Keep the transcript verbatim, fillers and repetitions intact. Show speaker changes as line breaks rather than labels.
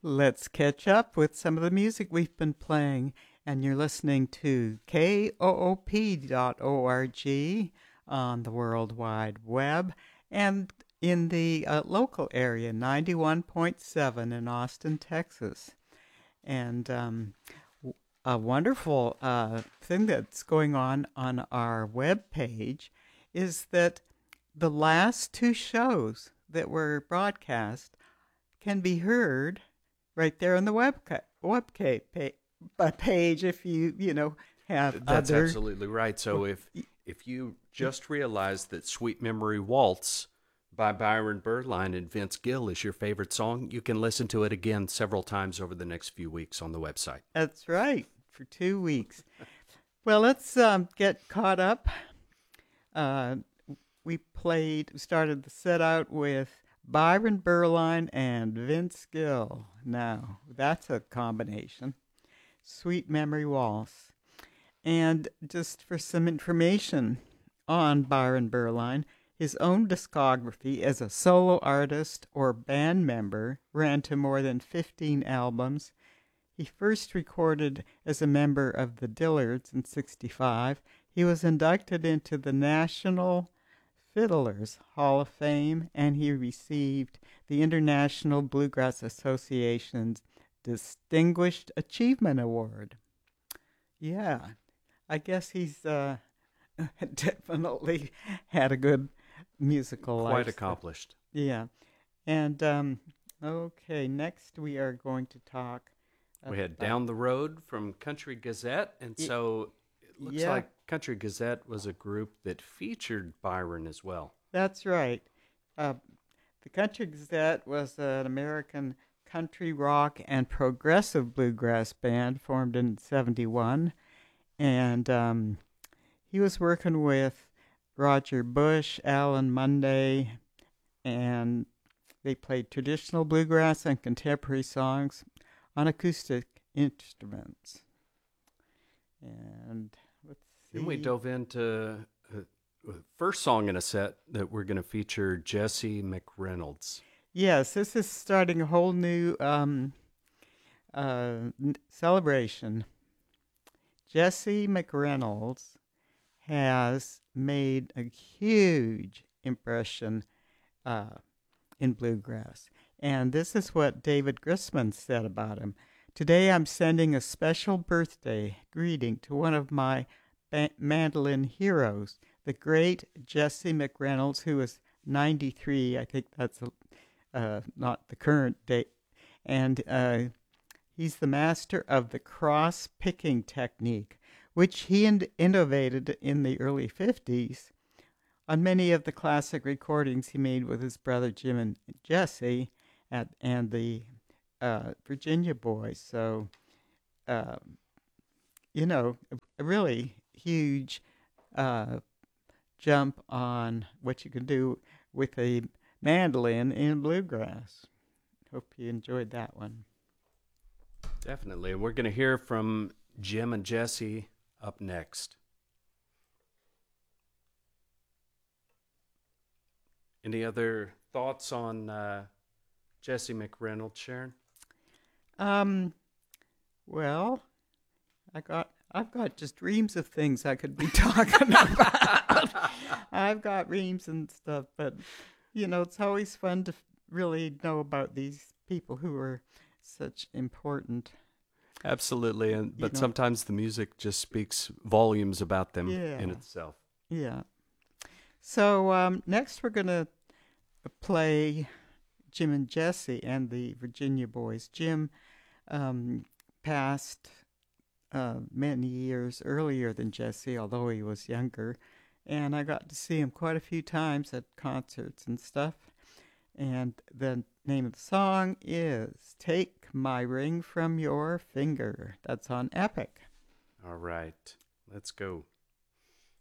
Let's catch up with some of the music we've been playing. And you're listening to K O O P dot org on the World Wide Web and in the uh, local area, ninety-one point seven in Austin, Texas. And um, a wonderful uh, thing that's going on on our web page is that the last two shows that were broadcast can be heard right there on the web webca page if you you know have
That's
other...
absolutely right. So if if you just realized that Sweet Memory Waltz by Byron Berline and Vince Gill is your favorite song, you can listen to it again several times over the next few weeks on the website.
That's right, for two weeks. Well, let's um, get caught up. Uh, we played, started the set out with Byron Berline and Vince Gill. Now, that's a combination. Sweet Memory Waltz. And just for some information on Byron Berline, his own discography as a solo artist or band member ran to more than fifteen albums. He first recorded as a member of the Dillards in sixty-five. He was inducted into the National Fiddlers Hall of Fame, and he received the International Bluegrass Association's Distinguished Achievement Award. Yeah, I guess he's uh, definitely had a good musical life.
Quite accomplished.
Yeah. And, um, okay, next we are going to talk
We had Down the Road from Country Gazette, and so it looks
yeah.
like Country Gazette was a group that featured Byron as well.
That's right. Uh, the Country Gazette was an American country rock and progressive bluegrass band formed in seventy-one, and um, he was working with Roger Bush, Alan Munday, and they played traditional bluegrass and contemporary songs on acoustic instruments. And let's see.
Then we dove into uh, the first song in a set that we're going to feature Jesse McReynolds.
Yes, this is starting a whole new um, uh, n- celebration. Jesse McReynolds has made a huge impression uh, in bluegrass. And this is what David Grisman said about him. Today I'm sending a special birthday greeting to one of my ba- mandolin heroes, the great Jesse McReynolds, who is ninety-three. I think that's a, uh, not the current date. And uh, he's the master of the cross-picking technique, which he in- innovated in the early fifties on many of the classic recordings he made with his brother Jim and Jesse at, and the uh, Virginia Boys. So, uh, you know, a really huge uh, jump on what you can do with a mandolin in bluegrass. Hope you enjoyed that one.
Definitely. And we're going to hear from Jim and Jesse up next. Any other thoughts on uh, Jesse McReynolds, Sharon?
Um, well, I got I've got just reams of things I could be talking about. I've got reams and stuff, but you know, it's always fun to f- really know about these people who are such important.
Absolutely, and but
know.
sometimes the music just speaks volumes about them
Yeah.
in itself.
Yeah. So um, next we're gonna play Jim and Jesse and the Virginia Boys. Jim um, passed uh, many years earlier than Jesse, although he was younger, and I got to see him quite a few times at concerts and stuff. And the name of the song is Take My Ring from Your Finger. That's on Epic.
All right, let's go.